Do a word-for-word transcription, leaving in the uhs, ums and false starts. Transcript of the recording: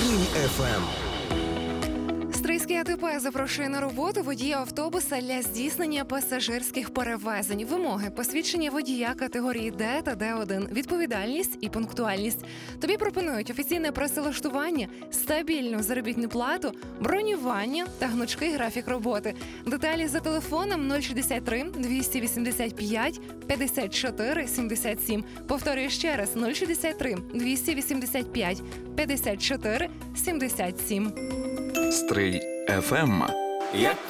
Стрий еф ем. Стрийський АТП запрошує на роботу водія автобуса для здійснення пасажирських перевезень. Вимоги: посвідчення водія категорії Д та Д один, відповідальність і пунктуальність. Тобі пропонують офіційне працевлаштування, стабільну заробітну плату, бронювання та гнучкий графік роботи. Деталі за телефоном нуль шістдесят три двісті вісімдесят п'ять п'ятдесят чотири сімдесят сім. Повторюю ще раз: нуль шістдесят три двісті вісімдесят п'ять п'ятдесят чотири сімдесят сім. Стрий еф ем.